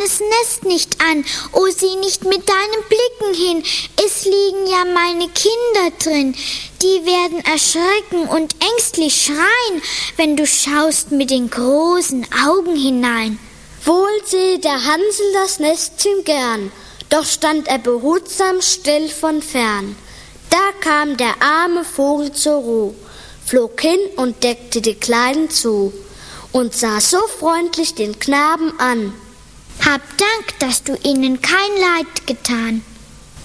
kleines Nest nicht an. Oh, sieh nicht mit deinen Blicken hin. Es liegen ja meine Kinder drin. Die werden erschrecken und ängstlich schreien, wenn du schaust mit den großen Augen hinein. Wohl sehe der Hansel das Nestchen gern, doch stand er behutsam still von fern. Da kam der arme Vogel zur Ruhe, flog hin und deckte die Kleinen zu und sah so freundlich den Knaben an. Hab Dank, dass du ihnen kein Leid getan.